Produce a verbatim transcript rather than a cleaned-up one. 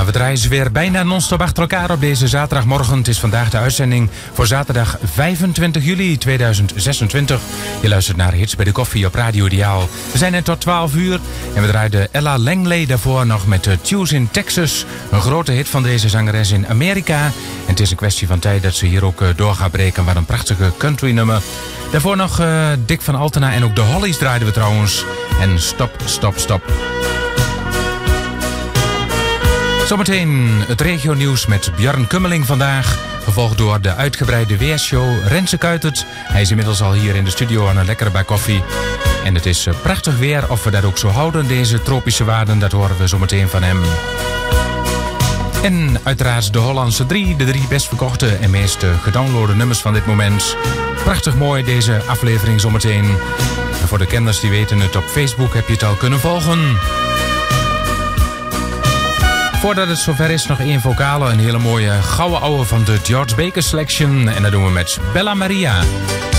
we draaien ze weer bijna non-stop achter elkaar op deze zaterdagmorgen. Het is vandaag de uitzending voor zaterdag vijfentwintig juli tweeduizend zesentwintig. Je luistert naar Hits bij de Koffie op Radio Ideaal. We zijn er tot twaalf uur en we draaiden Ella Langley daarvoor nog met de Tunes in Texas. Een grote hit van deze zangeres in Amerika. En het is een kwestie van tijd dat ze hier ook door gaat breken. Wat een prachtige country nummer. Daarvoor nog uh, Dick van Altena en ook de Hollies draaiden we trouwens. En Stop, Stop, Stop. Zometeen het regionieuws met Bjarn Kummeling vandaag. Gevolgd door de uitgebreide weershow Renze Kuitert. Hij is inmiddels al hier in de studio aan een lekkere bak koffie. En het is prachtig weer. Of we dat ook zo houden, deze tropische waarden, dat horen we zometeen van hem. En uiteraard de Hollandse drie. De drie best verkochte en meest gedownloade nummers van dit moment. Prachtig mooi deze aflevering zometeen. En voor de kenners die weten het, op Facebook heb je het al kunnen volgen. Voordat het zover is, nog één vocale. Een hele mooie gouden ouwe van de George Baker Selection. En dat doen we met Bella Maria.